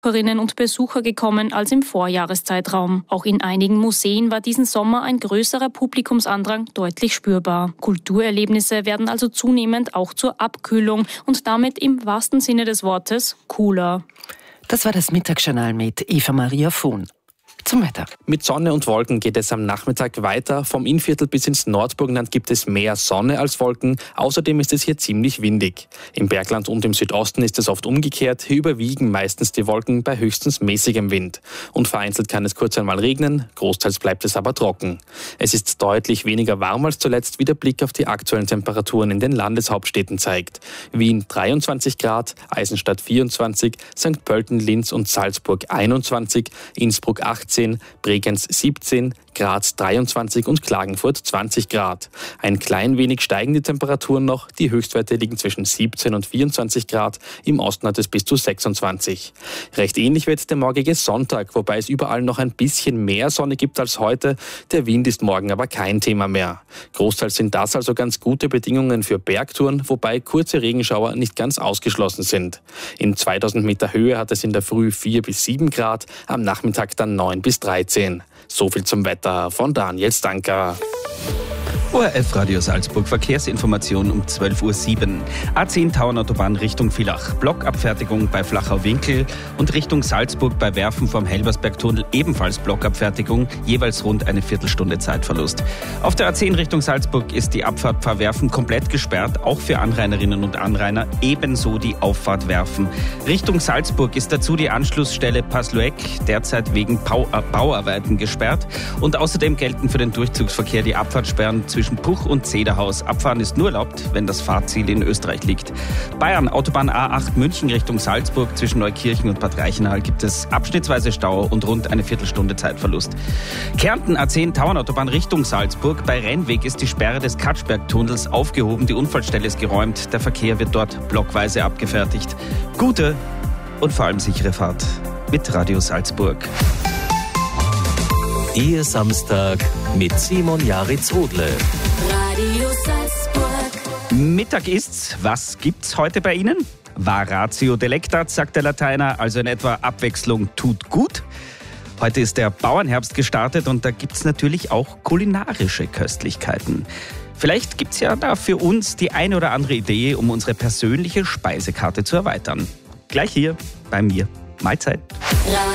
Besucherinnen und Besucher gekommen als im Vorjahreszeitraum. Auch in einigen Museen war diesen Sommer ein größerer Publikumsandrang deutlich spürbar. Kulturerlebnisse werden also zunehmend auch zur Abkühlung und damit im wahrsten Sinne des Wortes cooler. Das war das Mittagsjournal mit Eva-Maria Fuhn. Zum Wetter. Mit Sonne und Wolken geht es am Nachmittag weiter. Vom Innviertel bis ins Nordburgenland gibt es mehr Sonne als Wolken. Außerdem ist es hier ziemlich windig. Im Bergland und im Südosten ist es oft umgekehrt. Hier überwiegen meistens die Wolken bei höchstens mäßigem Wind. Und vereinzelt kann es kurz einmal regnen, großteils bleibt es aber trocken. Es ist deutlich weniger warm als zuletzt, wie der Blick auf die aktuellen Temperaturen in den Landeshauptstädten zeigt. Wien 23 Grad, Eisenstadt 24, St. Pölten, Linz und Salzburg 21, Innsbruck 18, Bregenz 17, Graz 23 und Klagenfurt 20 Grad. Ein klein wenig steigen die Temperaturen noch. Die Höchstwerte liegen zwischen 17 und 24 Grad. Im Osten hat es bis zu 26. Recht ähnlich wird der morgige Sonntag, wobei es überall noch ein bisschen mehr Sonne gibt als heute. Der Wind ist morgen aber kein Thema mehr. Großteils sind das also ganz gute Bedingungen für Bergtouren, wobei kurze Regenschauer nicht ganz ausgeschlossen sind. In 2000 Meter Höhe hat es in der Früh 4 bis 7 Grad, am Nachmittag dann 9 bis 13. So viel zum Wetter von Daniel Stanker. ORF Radio Salzburg, Verkehrsinformation um 12.07 Uhr. A10 Tauernautobahn Richtung Villach. Blockabfertigung bei Flachau-Winkel und Richtung Salzburg bei Werfen vom Helbersbergtunnel ebenfalls Blockabfertigung, jeweils rund eine Viertelstunde Zeitverlust. Auf der A10 Richtung Salzburg ist die Abfahrt Pfarrwerfen komplett gesperrt, auch für Anrainerinnen und Anrainer, ebenso die Auffahrt Werfen. Richtung Salzburg ist dazu die Anschlussstelle Paslueck derzeit wegen Bauarbeiten gesperrt und außerdem gelten für den Durchzugsverkehr die Abfahrtssperren zwischen Puch und Zederhaus. Abfahren ist nur erlaubt, wenn das Fahrziel in Österreich liegt. Bayern, Autobahn A8 München Richtung Salzburg. Zwischen Neukirchen und Bad Reichenhall gibt es abschnittsweise Stau und rund eine Viertelstunde Zeitverlust. Kärnten A10 Tauernautobahn Richtung Salzburg. Bei Rennweg ist die Sperre des Katschbergtunnels aufgehoben. Die Unfallstelle ist geräumt. Der Verkehr wird dort blockweise abgefertigt. Gute und vor allem sichere Fahrt mit Radio Salzburg. Ihr Samstag mit Simon Jaritz-Rodle. Radio Salzburg. Mittag ist's. Was gibt's heute bei Ihnen? Varatio delectat, sagt der Lateiner, also in etwa Abwechslung tut gut. Heute ist der Bauernherbst gestartet und da gibt's natürlich auch kulinarische Köstlichkeiten. Vielleicht gibt's ja da für uns die eine oder andere Idee, um unsere persönliche Speisekarte zu erweitern. Gleich hier bei mir. Mahlzeit.